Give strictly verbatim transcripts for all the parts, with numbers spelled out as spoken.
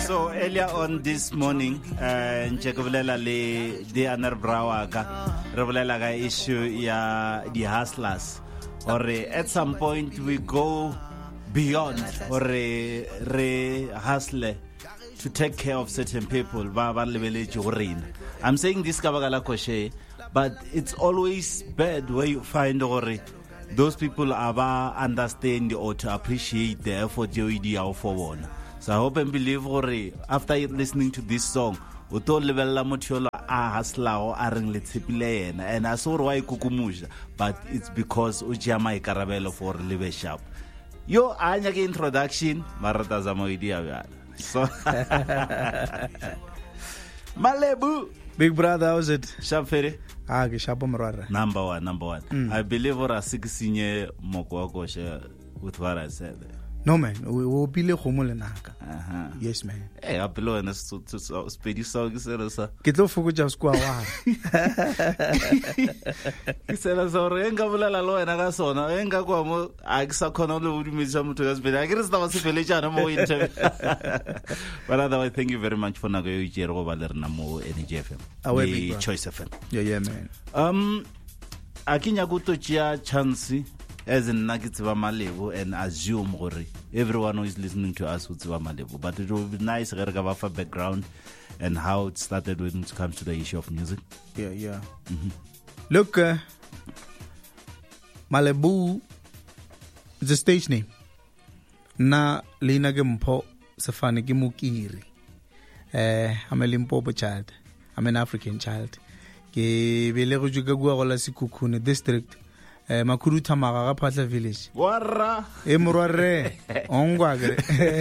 So earlier on this morning, uh, nchekubulela le the anar brawaka, rebulela ga issue ya the hustlers. Or at some point we go beyond or re, re hustle to take care of certain people. I'm saying this kabagala koshe, but it's always bad where you find or those people are understand or to appreciate the effort you do for one. So I hope and believe or after listening to this song, uto level motiola a hasla o areng letshepilena and I saw why kukumusha, but it's because ujama ikarabelo for live sharp. Yo anya ke introduction marata za moidia bya. So Malebu big brother, how's it? Sharp fere. Ah, ke sharp morara. Number one, number one. Mm. I believe or a sixteen moko ko share with what I said. No man, we will be le khomo le naka. Uh-huh. Yes man. Eh apelo na so to speedy so ke sera sa. Ke tlo fokotsa skwa wa. Ke sera so re nga bolela lo ena ka sona, e nga kwa mo a ke sa khona le udumisa motho ka speedy. A ke re sta ba se fele jana mo interview. But otherwise, thank you very much for nago yo itse go ba le rena mo N J F M. The Choice F M. Yeah, yeah man. Um akinya go to chia chance as in Nagitiba Malevo and assume gore everyone who is listening to us would Tiba Malevo. But it would be nice to have a background and how it started when it comes to the issue of music. Yeah, yeah. Mm-hmm. Look, uh, Malebu is a stage name. Na lina ke mpho sefane ke Mukiri. Eh, I'm a Limpopo child. I'm an African child. Ke belego juga gua gola Sikukune district. Eh Makuru Tamaga ga Phatla village. Warra. E morware. Ongwa gre.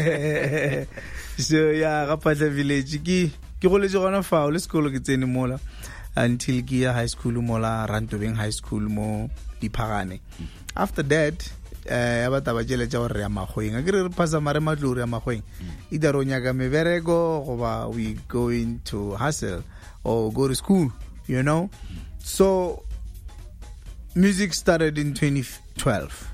So ya ga Phatla village ki ke go le gona fa le sekolo ke tsene mola until ke ya high school mola Rantobeng High School mo Diphagane. After that eh ba taba jele ja re ya magoeng ke re pasa mare matlori ya magoeng either onya ga meberego go ba we going to hustle or go to school, you know. So music started in twenty twelve.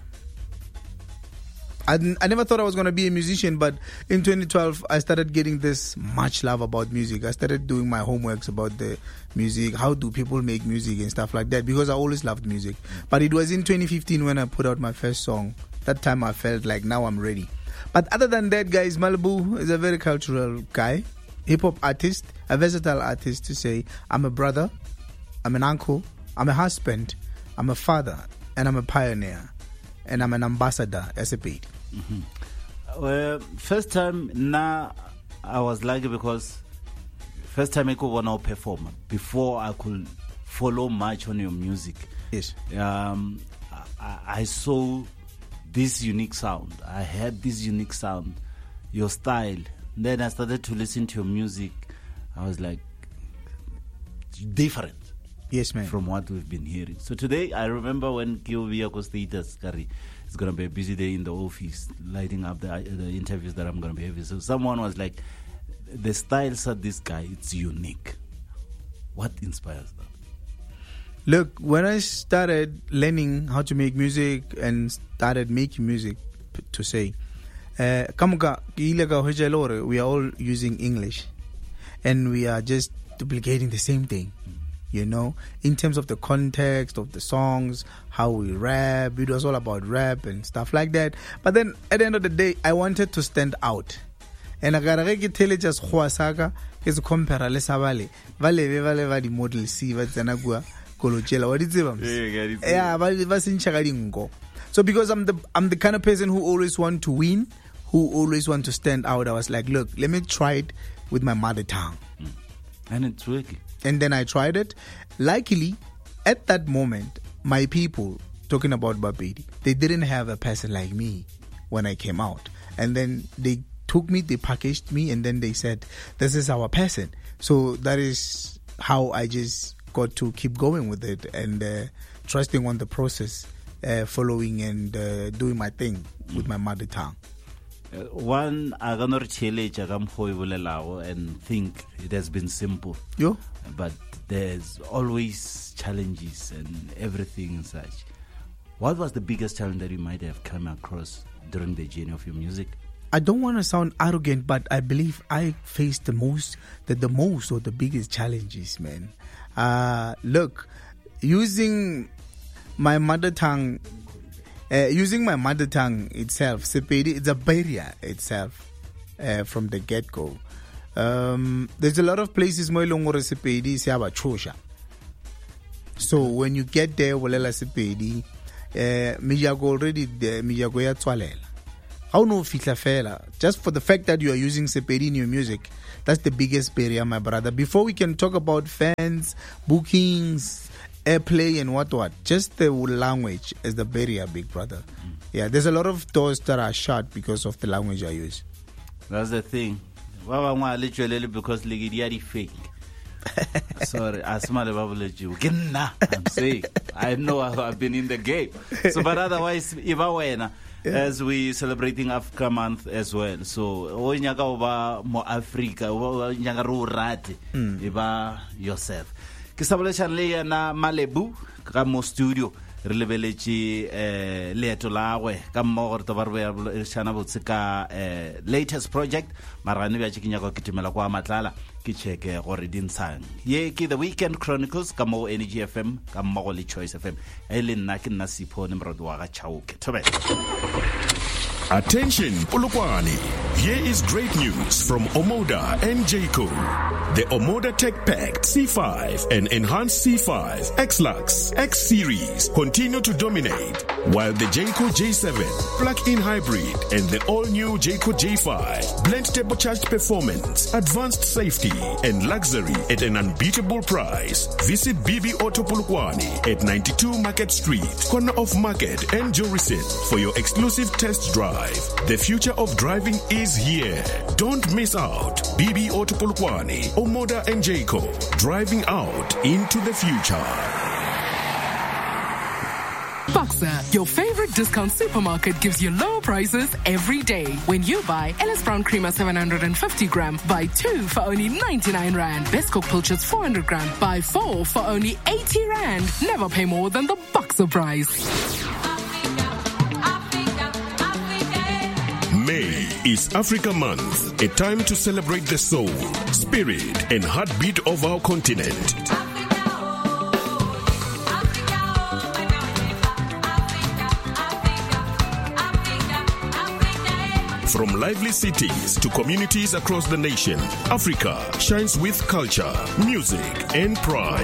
I, I never thought I was going to be a musician, but in twenty twelve, I started getting this much love about music. I started doing my homeworks about the music, how do people make music and stuff like that, because I always loved music. But it was in twenty fifteen when I put out my first song. That time I felt like now I'm ready. But other than that, guys, Malebu is a very cultural guy, hip-hop artist, a versatile artist to say, I'm a brother, I'm an uncle, I'm a husband, I'm a father, and I'm a pioneer, and I'm an ambassador as a paid. Mm-hmm. Well, first time now I was lucky because first time I could want to perform before I could follow much on your music. Yes. Um, I, I saw this unique sound. I had this unique sound, your style. Then I started to listen to your music. I was like, different. Yes, man. From what we've been hearing. So today, I remember when Kiyoviako status, Kari, it's going to be a busy day in the office, lighting up the, the interviews that I'm going to be having. So someone was like, the styles of this guy, it's unique. What inspires that? Look, when I started learning how to make music and started making music, to say, uh, we are all using English and we are just duplicating the same thing. You know, in terms of the context of the songs, how we rap, it was all about rap and stuff like that. But then at the end of the day, I wanted to stand out. And I got to tell it just Huasaka is compare le Savale. Vale, vale, vale, model C, what's Anagua, Colochella. What is it? Yeah, but in Chagaringo. So because I'm the I'm the kind of person who always want to win, who always want to stand out, I was like, look, let me try it with my mother tongue. Mm. And it's working. And then I tried it. Luckily, at that moment, my people, talking about Babidi, they didn't have a person like me when I came out. And then they took me, they packaged me, and then they said, this is our person. So that is how I just got to keep going with it and uh, trusting on the process, uh, following and uh, doing my thing with my mother tongue. Uh, one, I cannot challenge and think it has been simple. Yo. But there's always challenges and everything and such. What was the biggest challenge that you might have come across during the journey of your music? I don't want to sound arrogant, but I believe I face the most, the, the most or the biggest challenges, man. Uh, look, using my mother tongue, uh, using my mother tongue itself, Sepedi, it's a barrier itself uh, from the get-go. Um, there's a lot of places mo ilong gore Sepedi se aba chosha. So when you get there, wolela Sepedi, uh, mijago already there, mijago ya tswalela. How no fitla fela? Just for the fact that you are using Sepedi in your music, that's the biggest barrier, my brother. Before we can talk about fans, bookings, airplay, and what what, just the language is the barrier, big brother. Mm. Yeah, there's a lot of doors that are shut because of the language I use. That's the thing. Literally because ligidi fake. Sorry, I'm saying I know I've been in the game. So, but otherwise, if I were Yeah. as we celebrating Africa Month as well, so onyaka oba mo Africa, onyaka ro rate eba yourself. Ke saboletsana le na Malebu ka mo studio re lebeletse eh leeto la gwe ka mmogo re toba re be shana botse ka eh latest project marane ba tshikenya go kitimela kwa matlala ke cheke gore dintshang ye ke The Weekend Chronicles ka mo Energy F M ka mmogo le Choice F M e le nna ke nna Sipho ne mrodi wa ga Chauke thobe. Attention, Polokwane. Here is great news from Omoda and Jayco. The Omoda Tech Pack C five and Enhanced C five, X-Lux, X-Series continue to dominate, while the Jayco J seven, plug-in hybrid, and the all-new Jayco J five blend turbocharged performance, advanced safety, and luxury at an unbeatable price. Visit B B Auto Polokwane at ninety-two Market Street, corner of Market and Jorison for your exclusive test drive. The future of driving is here. Don't miss out. B B Auto Polokwane, Omoda and Jayco, driving out into the future. Boxer, your favorite discount supermarket, gives you low prices every day. When you buy Ellis Brown Creamer seven hundred fifty gram, buy two for only ninety-nine rand. Best Cook Pilchards four hundred gram, buy four for only eighty rand. Never pay more than the Boxer price. May is Africa Month, a time to celebrate the soul, spirit, and heartbeat of our continent. From lively cities to communities across the nation, Africa shines with culture, music, and pride.